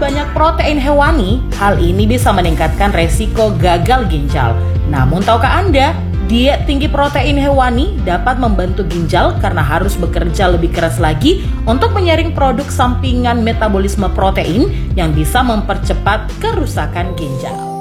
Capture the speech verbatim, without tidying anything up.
banyak protein hewani, hal ini bisa meningkatkan resiko gagal ginjal. Namun tahukah Anda, diet tinggi protein hewani dapat membantu ginjal karena harus bekerja lebih keras lagi untuk menyaring produk sampingan metabolisme protein yang bisa mempercepat kerusakan ginjal.